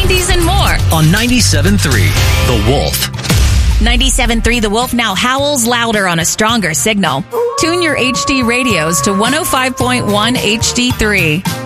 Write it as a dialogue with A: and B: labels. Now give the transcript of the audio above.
A: 90s, and more.
B: On 97.3, The Wolf.
A: 97.3 The Wolf now howls louder on a stronger signal. Tune your HD radios to 105.1 HD3.